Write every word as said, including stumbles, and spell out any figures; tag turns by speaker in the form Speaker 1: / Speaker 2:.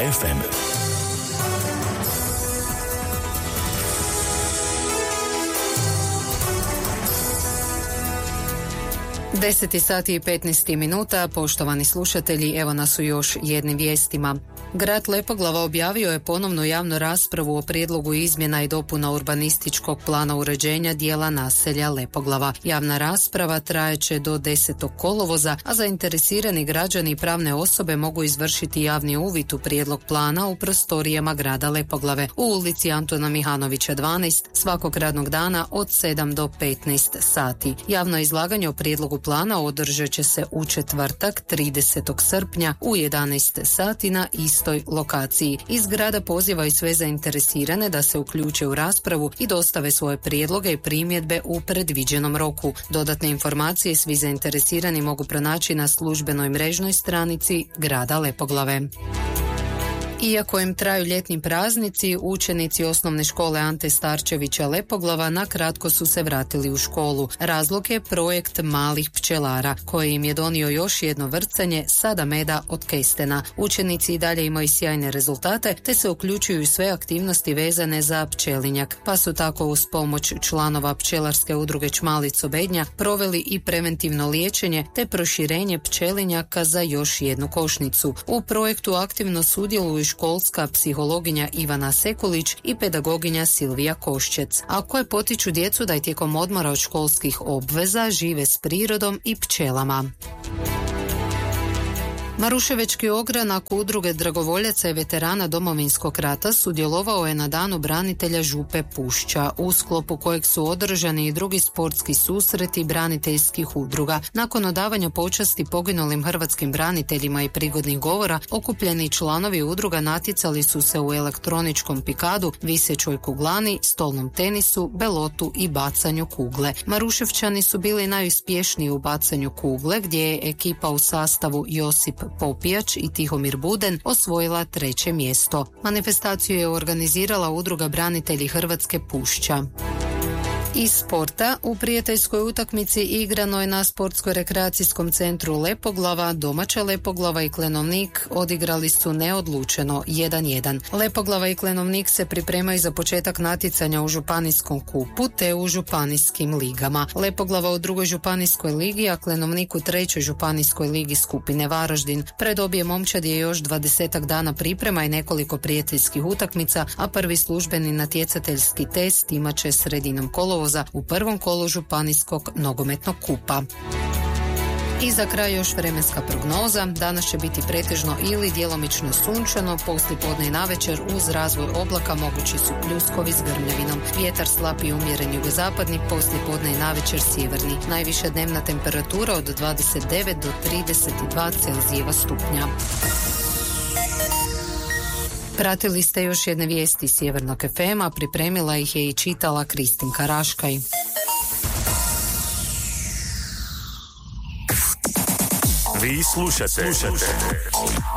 Speaker 1: ef em.
Speaker 2: Deseti sati i petnaest minuta, poštovani slušatelji, evo nas u još jednim vijestima. Grad Lepoglava objavio je ponovnu javnu raspravu o prijedlogu izmjena i dopuna urbanističkog plana uređenja dijela naselja Lepoglava. Javna rasprava trajeće do desetog kolovoza, a zainteresirani građani i pravne osobe mogu izvršiti javni uvid u prijedlog plana u prostorijama grada Lepoglave u ulici Antuna Mihanovića dvanaest svakog radnog dana od sedam do petnaest sati. Javno izlaganje o prijedlogu plana održat će se u četvrtak tridesetog srpnja u jedanaest sati na istoj lokaciji. Iz grada pozivaju sve zainteresirane da se uključe u raspravu i dostave svoje prijedloge i primjedbe u predviđenom roku. Dodatne informacije svi zainteresirani mogu pronaći na službenoj mrežnoj stranici grada Lepoglave. Iako im traju ljetni praznici, učenici osnovne škole Ante Starčevića Lepoglava na kratko su se vratili u školu. Razlog je projekt malih pčelara, koji im je donio još jedno vrcanje sada meda od kestena. Učenici i dalje imaju sjajne rezultate, te se uključuju sve aktivnosti vezane za pčelinjak, pa su tako uz pomoć članova pčelarske udruge Čmalico Bednja proveli i preventivno liječenje te proširenje pčelinjaka za još jednu košnicu. U projektu aktivno sudjeluju školska psihologinja Ivana Sekulić i pedagoginja Silvija Koščec, a koje potiču djecu da i tijekom odmora od školskih obveza žive s prirodom i pčelama. Maruševački ogranak udruge dragovoljaca i veterana Domovinskog rata sudjelovao je na danu branitelja Župe Pušća, u sklopu kojeg su održani i drugi sportski susreti braniteljskih udruga. Nakon odavanja počasti poginulim hrvatskim braniteljima i prigodnih govora, okupljeni članovi udruga natjecali su se u elektroničkom pikadu, visećoj kuglani, stolnom tenisu, belotu i bacanju kugle. Maruševčani su bili najuspješniji u bacanju kugle, gdje je ekipa u sastavu Josip Popijač i Tihomir Buden osvojila treće mjesto. Manifestaciju je organizirala udruga branitelji Hrvatske Pušća. Iz sporta, u prijateljskoj utakmici igrano je na sportsko-rekreacijskom centru Lepoglava. Domaća Lepoglava i Klenovnik odigrali su neodlučeno jedan jedan. Lepoglava i Klenovnik se pripremaju za početak natjecanja u županijskom kupu te u županijskim ligama. Lepoglava u drugoj županijskoj ligi, a Klenovnik u trećoj županijskoj ligi skupine Varaždin. Pred obje momčadi je još dvadesetak dana priprema i nekoliko prijateljskih utakmica, a prvi službeni natjecateljski test imat će sredinom kolovoza u prvom kolu županijskog nogometnog kupa. I za kraj još vremenska prognoza. Danas će biti pretežno ili djelomično sunčano, poslijepodne i navečer uz razvoj oblaka mogući su pljuskovi s grmljavinom. Vjetar slab i umjeren jugozapadni, poslijepodne i navečer sjeverni. Najviša dnevna temperatura od dvadeset devet do trideset dva Celzijeva stupnja. Pratili ste još jedne vijesti Sjevernog ef ema, pripremila ih je i čitala Kristinka Raškaj.
Speaker 1: Vi slušate, slušate.